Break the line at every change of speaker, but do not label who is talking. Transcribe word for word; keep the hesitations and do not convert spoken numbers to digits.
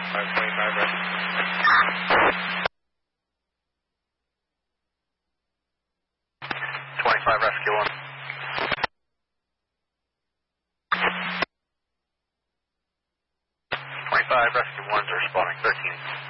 five twenty-five rescue.
twenty-five rescue one. twenty-five rescue ones are responding thirteen.